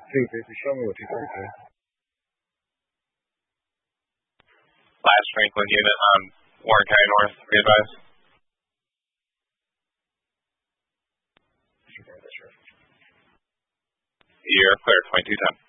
show me what you think, man. Last Franklin unit on Warren County North, be advised. You're clear, 2210.